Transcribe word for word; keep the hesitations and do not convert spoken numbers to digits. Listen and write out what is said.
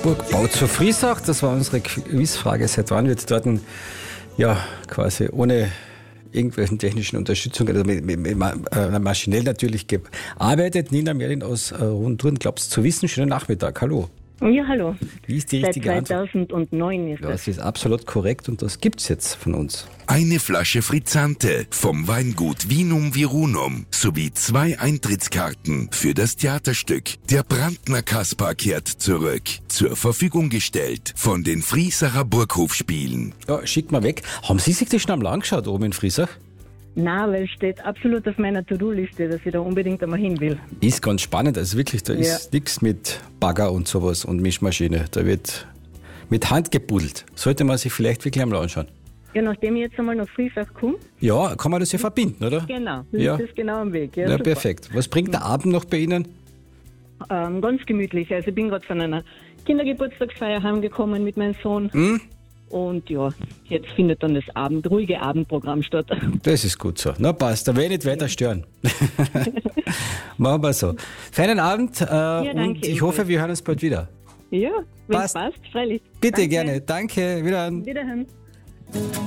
Burgbau zur Friesach, das war unsere Quizfrage. Seit wann wird dort ja quasi ohne irgendwelchen technischen Unterstützung, also mit, mit, mit, äh, maschinell natürlich gearbeitet. Nina Merlin aus äh, Rundrun, glaubst du zu wissen? Schönen Nachmittag, hallo. Ja, hallo. Wie ist die richtige Seit Antwort? zweitausendneun ist Ja, das. das ist absolut korrekt und das gibt's jetzt von uns. Eine Flasche Frizzante vom Weingut Vinum Virunum sowie zwei Eintrittskarten für das Theaterstück Der Brandner Kaspar kehrt zurück. Zur Verfügung gestellt von den Friesacher Burghofspielen. Ja, schickt mal weg. Haben Sie sich das schon einmal angeschaut oben in Friesach? Nein, weil es steht absolut auf meiner To-Do-Liste, dass ich da unbedingt einmal hin will. Ist ganz spannend, also wirklich, da Ja. ist nichts mit Bagger und sowas und Mischmaschine. Da wird mit Hand gebuddelt. Sollte man sich vielleicht wirklich einmal anschauen. Ja, nachdem ich jetzt einmal nach Friesach komme, Ja, kann man das ja verbinden, oder? genau, das Ja. ist genau am Weg. Ja, Ja, super. perfekt. Was bringt der Abend noch bei Ihnen? Ähm, ganz gemütlich. Also ich bin gerade von einer Kindergeburtstagsfeier heimgekommen mit meinem Sohn. Hm? Und ja, jetzt findet dann das Abend, ruhige Abendprogramm statt. Das ist gut so. Na passt, da will ich nicht weiter stören. Machen wir so. Feinen Abend äh, danke, und ich ebenfalls. hoffe, wir hören uns bald wieder. Ja, wenn es Passt. passt, freilich. Bitte Danke. gerne. Danke. Wieder an. Wiederhören.